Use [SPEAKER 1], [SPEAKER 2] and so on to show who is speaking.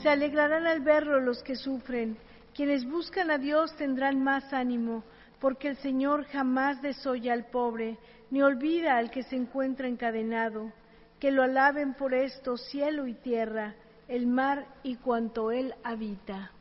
[SPEAKER 1] Se alegrarán al verlo los que sufren. Quienes buscan a Dios tendrán más ánimo, porque el Señor jamás desoye al pobre, ni olvida al que se encuentra encadenado. Que lo alaben por esto cielo y tierra, el mar y cuanto él habita.